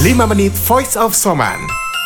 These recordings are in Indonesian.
5 menit Voice of Soman.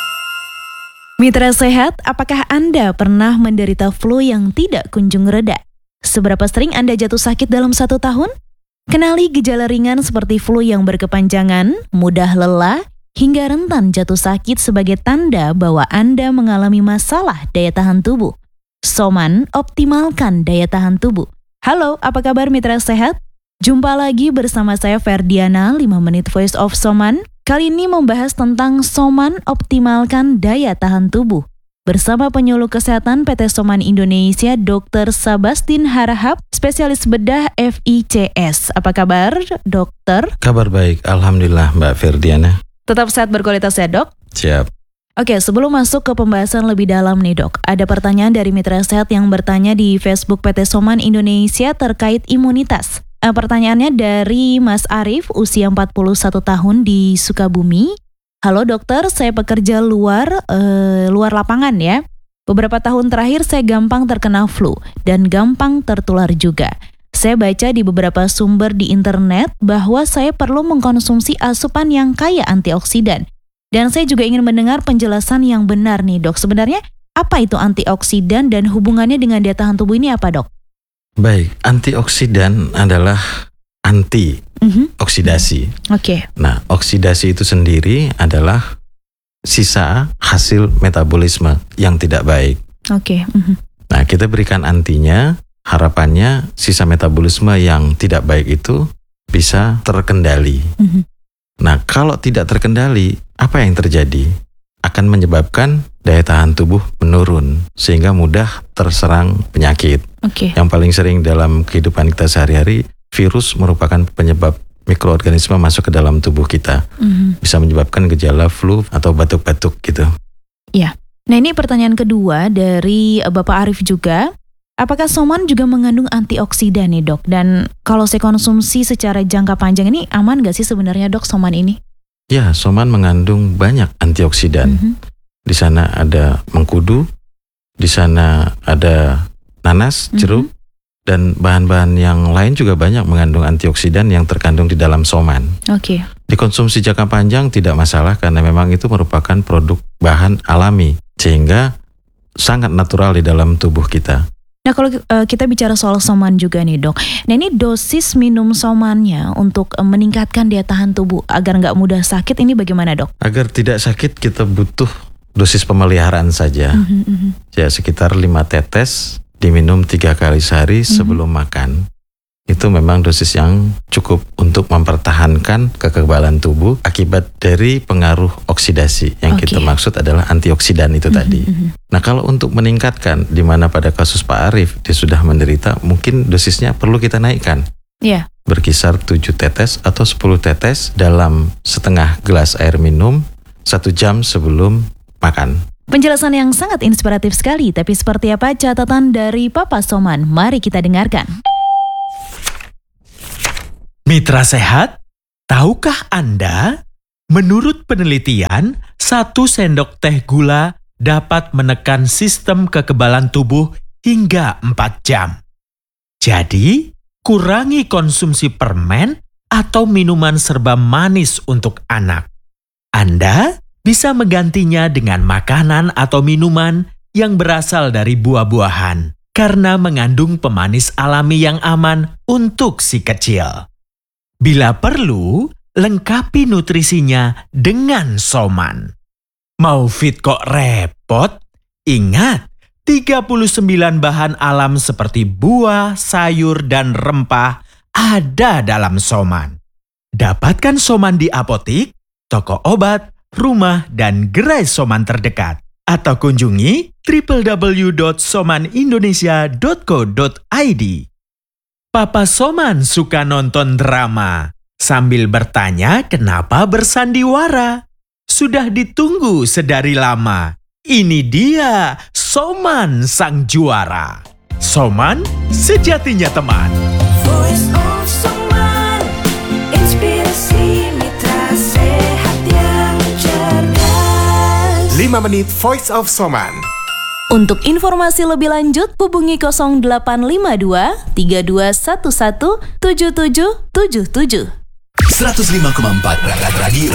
Mitra sehat, apakah Anda pernah menderita flu yang tidak kunjung reda? Seberapa sering Anda jatuh sakit dalam 1 tahun? Kenali gejala ringan seperti flu yang berkepanjangan, mudah lelah, hingga rentan jatuh sakit sebagai tanda bahwa Anda mengalami masalah daya tahan tubuh. Soman, optimalkan daya tahan tubuh. Halo, apa kabar mitra sehat? Jumpa lagi bersama saya Ferdiana, 5 menit Voice of Soman. Kali ini membahas tentang Soman optimalkan daya tahan tubuh. Bersama penyuluh kesehatan PT Soman Indonesia, Dr. Sabastin Harahap, spesialis bedah FICS. Apa kabar, dokter? Kabar baik, alhamdulillah Mbak Ferdiana. Tetap sehat berkualitas ya, dok? Siap. Oke, sebelum masuk ke pembahasan lebih dalam nih, dok. Ada pertanyaan dari mitra sehat yang bertanya di Facebook PT Soman Indonesia terkait imunitas. Pertanyaannya dari Mas Arif, usia 41 tahun di Sukabumi. Halo dokter, saya pekerja luar lapangan ya. Beberapa tahun terakhir saya gampang terkena flu dan gampang tertular juga. Saya baca di beberapa sumber di internet bahwa saya perlu mengkonsumsi asupan yang kaya antioksidan. Dan saya juga ingin mendengar penjelasan yang benar nih dok. Sebenarnya apa itu antioksidan dan hubungannya dengan daya tahan tubuh ini apa dok? Baik, antioksidan adalah anti-oksidasi. Oke. Nah, oksidasi itu sendiri adalah sisa hasil metabolisme yang tidak baik. Oke. Nah, kita berikan antinya, harapannya sisa metabolisme yang tidak baik itu bisa terkendali. Nah, kalau tidak terkendali, apa yang terjadi? Akan menyebabkan daya tahan tubuh menurun, sehingga mudah terserang penyakit. Yang paling sering dalam kehidupan kita sehari-hari, virus merupakan penyebab mikroorganisme masuk ke dalam tubuh kita. Bisa menyebabkan gejala flu atau batuk-batuk gitu. Iya. Nah ini pertanyaan kedua dari Bapak Arif juga. Apakah Soman juga mengandung antioksidan nih dok? Dan kalau saya konsumsi secara jangka panjang ini aman gak sih sebenarnya dok Soman ini? Ya, Soman mengandung banyak antioksidan. Di sana ada mengkudu, di sana ada nanas, jeruk, dan bahan-bahan yang lain juga banyak mengandung antioksidan yang terkandung di dalam Soman. Dikonsumsi jangka panjang tidak masalah karena memang itu merupakan produk bahan alami, sehingga sangat natural di dalam tubuh kita. Nah kalau kita bicara soal Soman juga nih dok, nah ini dosis minum Somannya untuk meningkatkan daya tahan tubuh agar nggak mudah sakit ini bagaimana dok? Agar tidak sakit kita butuh dosis pemeliharaan saja, ya sekitar 5 tetes diminum 3 kali sehari sebelum makan. Itu memang dosis yang cukup untuk mempertahankan kekebalan tubuh akibat dari pengaruh oksidasi. Yang kita maksud adalah antioksidan itu tadi. Nah kalau untuk meningkatkan, di mana pada kasus Pak Arif dia sudah menderita, mungkin dosisnya perlu kita naikkan. Berkisar 7 tetes atau 10 tetes dalam setengah gelas air minum 1 jam sebelum makan. Penjelasan yang sangat inspiratif sekali, tapi seperti apa catatan dari Papa Soman? Mari kita dengarkan. Mitra sehat, tahukah Anda? Menurut penelitian, 1 sendok teh gula dapat menekan sistem kekebalan tubuh hingga 4 jam. Jadi, kurangi konsumsi permen atau minuman serba manis untuk anak. Anda bisa menggantinya dengan makanan atau minuman yang berasal dari buah-buahan karena mengandung pemanis alami yang aman untuk si kecil. Bila perlu, lengkapi nutrisinya dengan Soman. Mau fit kok repot? Ingat, 39 bahan alam seperti buah, sayur, dan rempah ada dalam Soman. Dapatkan Soman di apotik, toko obat, rumah, dan gerai Soman terdekat. Atau kunjungi www.somanindonesia.co.id. Papa Soman suka nonton drama sambil bertanya kenapa bersandiwara. Sudah ditunggu sedari lama. Ini dia Soman sang juara. Soman sejatinya teman. Voice of Soman, inspirasi mitra sehat yang cerdas. 5 menit Voice of Soman. Untuk informasi lebih lanjut, hubungi 0852 3211 7777. 105,4 Radio